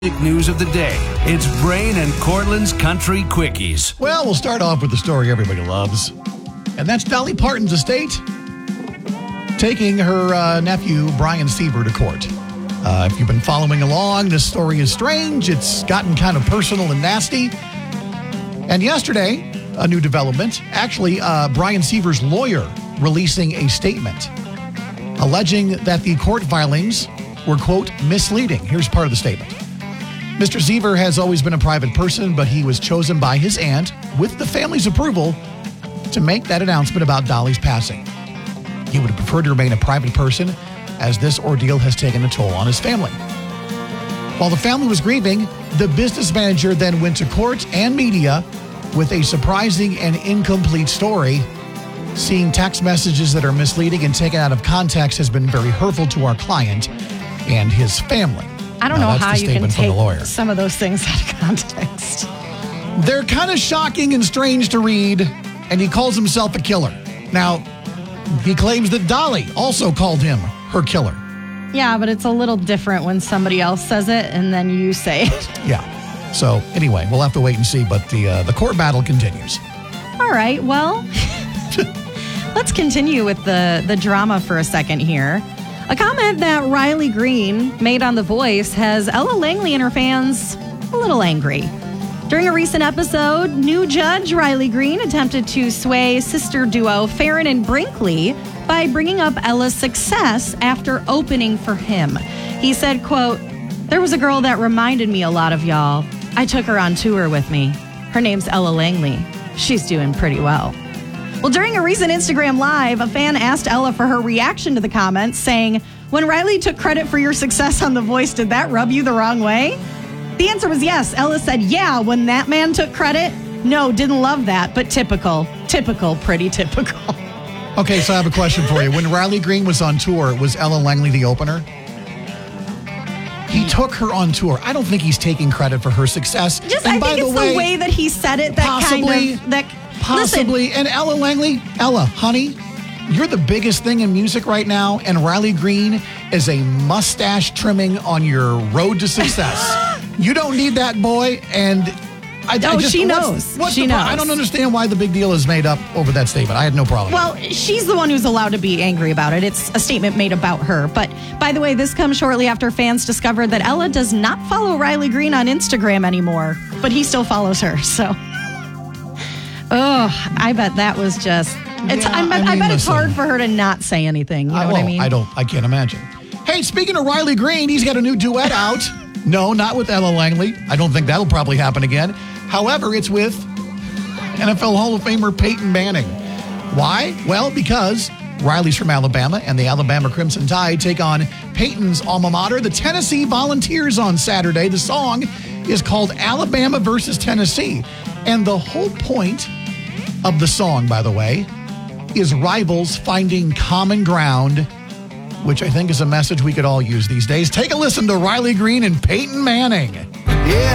News of the day. It's Brain and Cortland's Country Quickies. Well, we'll start off with the story everybody loves, and that's Dolly Parton's estate taking her nephew, Brian Seaver, to court. If you've been following along, this story is strange. It's gotten kind of personal and nasty. And yesterday, a new development, actually, Brian Seaver's lawyer releasing a statement alleging that the court filings were, quote, misleading. Here's part of the statement. Mr. Seaver has always been a private person, but he was chosen by his aunt, with the family's approval, to make that announcement about Dolly's passing. He would have preferred to remain a private person, as this ordeal has taken a toll on his family. While the family was grieving, the business manager then went to court and media with a surprising and incomplete story. Seeing text messages that are misleading and taken out of context has been very hurtful to our client and his family. I don't know how you can take some of those things out of context. They're kind of shocking and strange to read, and he calls himself a killer. Now, he claims that Dolly also called him her killer. Yeah, but it's a little different when somebody else says it and then you say it. Yeah. So, anyway, we'll have to wait and see, but the court battle continues. All right, well, let's continue with the drama for a second here. A comment that Riley Green made on The Voice has Ella Langley and her fans a little angry. During a recent episode, new judge Riley Green attempted to sway sister duo Farron and Brinkley by bringing up Ella's success after opening for him. He said, quote, "There was a girl that reminded me a lot of y'all. I took her on tour with me. Her name's Ella Langley. She's doing pretty well." Well, during a recent Instagram Live, a fan asked Ella for her reaction to the comments, saying, "When Riley took credit for your success on The Voice, did that rub you the wrong way?" The answer was yes. Ella said, "Yeah, when that man took credit, no, didn't love that, but typical, pretty typical." Okay, so I have a question for you. When Riley Green was on tour, was Ella Langley the opener? He took her on tour. I don't think he's taking credit for her success. I think it's the way that he said it that possibly. Listen. And Ella Langley, Ella, honey, you're the biggest thing in music right now, and Riley Green is a mustache trimming on your road to success. You don't need that, boy, and she knows. She knows. I don't understand why the big deal is made up over that statement. I had no problem. Well, she's the one who's allowed to be angry about it. It's a statement made about her. But, by the way, this comes shortly after fans discovered that Ella does not follow Riley Green on Instagram anymore, but he still follows her, so... Oh, I bet that was just... I bet it's hard for her to not say anything. You know what I mean? I can't imagine. Hey, speaking of Riley Green, he's got a new duet out. No, not with Ella Langley. I don't think that'll probably happen again. However, it's with NFL Hall of Famer Peyton Manning. Why? Well, because Riley's from Alabama, and the Alabama Crimson Tide take on Peyton's alma mater, the Tennessee Volunteers, on Saturday. The song is called Alabama versus Tennessee. And the whole point of the song, by the way, is rivals finding common ground, which I think is a message we could all use these days. Take a listen to Riley Green and Peyton Manning. Yeah.